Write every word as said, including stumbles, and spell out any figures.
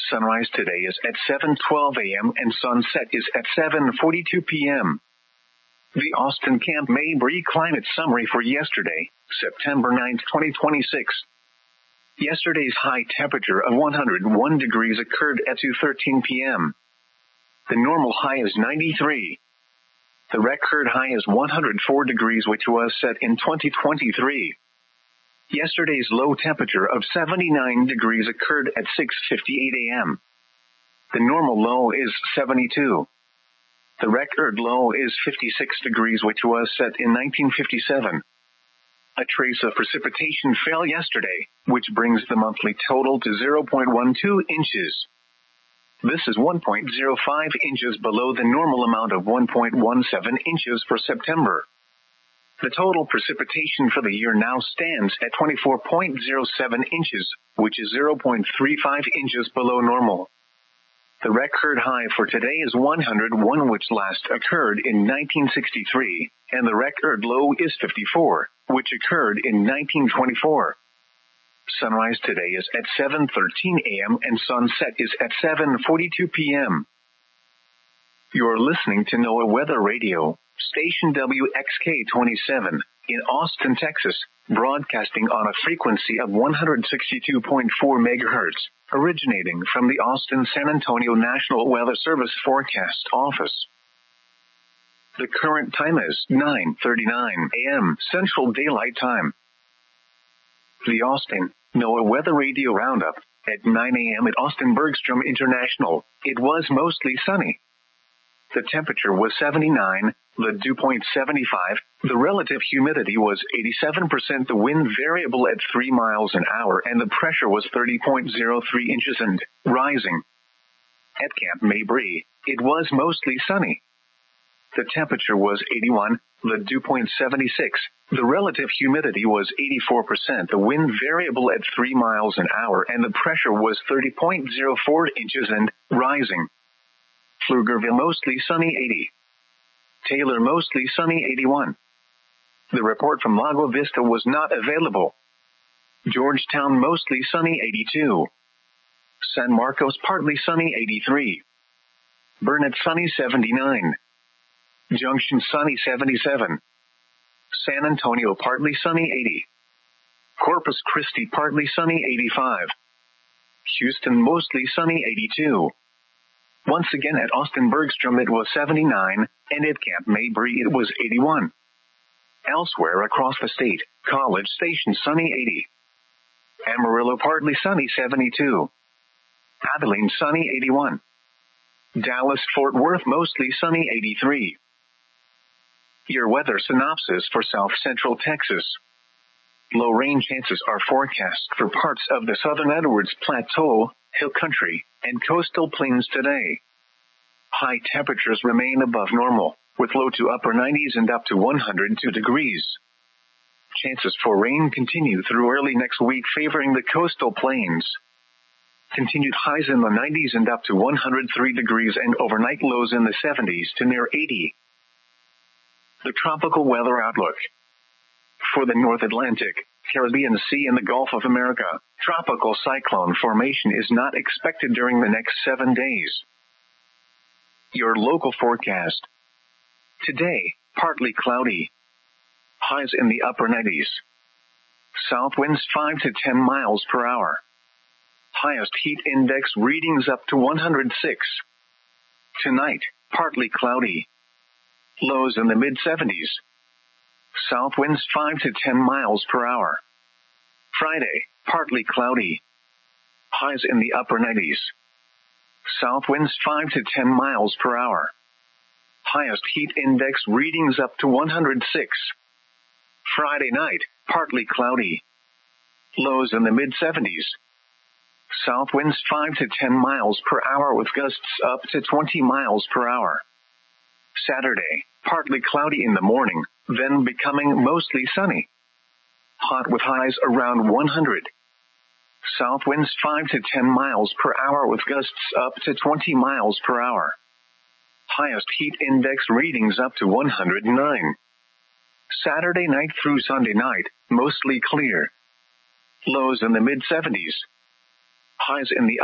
Sunrise today is at seven twelve a.m. and sunset is at seven forty-two p.m. The Austin Camp Mabry Climate Summary for yesterday, September ninth, twenty twenty-six. Yesterday's high temperature of one hundred one degrees occurred at two thirteen p.m. The normal high is ninety-three. The record high is one hundred four degrees, which was set in twenty twenty-three. Yesterday's low temperature of seventy-nine degrees occurred at six fifty-eight a.m. The normal low is seventy-two. The record low is fifty-six degrees, which was set in nineteen fifty-seven. A trace of precipitation fell yesterday, which brings the monthly total to zero point one two inches. This is one point zero five inches below the normal amount of one point one seven inches for September. The total precipitation for the year now stands at twenty-four point zero seven inches, which is zero point three five inches below normal. The record high for today is one hundred one, which last occurred in nineteen sixty-three, and the record low is fifty-four, which occurred in nineteen twenty-four. Sunrise today is at seven thirteen a.m. and sunset is at seven forty-two p.m. You're listening to NOAA Weather Radio, station W X K twenty-seven, in Austin, Texas, broadcasting on a frequency of one hundred sixty-two point four megahertz, originating from the Austin-San Antonio National Weather Service Forecast Office. The current time is nine thirty-nine a.m. Central Daylight Time. The Austin NOAA Weather Radio Roundup. At nine a.m. at Austin Bergstrom International, it was mostly sunny. The temperature was seventy-nine, the dew point seventy-five, the relative humidity was eighty-seven percent, the wind variable at three miles an hour, and the pressure was thirty point zero three inches and rising. At Camp Mabry, it was mostly sunny. The temperature was eighty-one, the dew point seventy-six, the relative humidity was eighty-four percent, the wind variable at three miles an hour, and the pressure was thirty point zero four inches and rising. Pflugerville mostly sunny eighty. Taylor mostly sunny eighty-one. The report from Lago Vista was not available. Georgetown mostly sunny eighty-two. San Marcos partly sunny eighty-three. Burnett sunny seventy-nine. Junction sunny seventy-seven. San Antonio partly sunny eighty. Corpus Christi partly sunny eighty-five. Houston mostly sunny eighty-two. Once again at Austin Bergstrom it was seventy-nine, and at Camp Mabry it was eighty-one. Elsewhere across the state, College Station sunny eighty. Amarillo partly sunny seventy-two. Abilene sunny eighty-one. Dallas-Fort Worth mostly sunny eighty-three. Your weather synopsis for South Central Texas. Low rain chances are forecast for parts of the southern Edwards Plateau, Hill Country, and coastal plains today. High temperatures remain above normal, with low to upper nineties and up to one hundred two degrees. Chances for rain continue through early next week, favoring the coastal plains. Continued highs in the nineties and up to one hundred three degrees, and overnight lows in the seventies to near eighty. The tropical weather outlook. For the North Atlantic, Caribbean Sea, and the Gulf of America, tropical cyclone formation is not expected during the next seven days. Your local forecast. Today, partly cloudy. Highs in the upper nineties. South winds five to ten miles per hour. Highest heat index readings up to one hundred six. Tonight, partly cloudy. Lows in the mid seventies. South winds five to ten miles per hour. Friday, partly cloudy. Highs in the upper nineties. South winds five to ten miles per hour. Highest heat index readings up to one hundred six. Friday night, partly cloudy. Lows in the mid seventies. South winds five to ten miles per hour with gusts up to twenty miles per hour. Saturday, partly cloudy in the morning, then becoming mostly sunny. Hot with highs around one hundred. South winds five to ten miles per hour with gusts up to twenty miles per hour. Highest heat index readings up to one hundred nine. Saturday night through Sunday night, mostly clear. Lows in the mid seventies. Highs in the